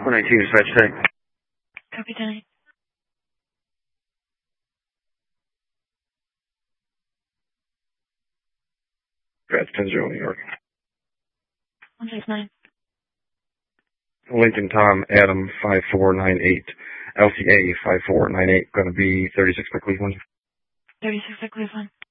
419 dispatch tank. Copy 10. That's 10-0 New York. 169. Lincoln Tom Adam 5498. LCA 5498. Gonna be 36 by Cleveland. 36 at Cleveland.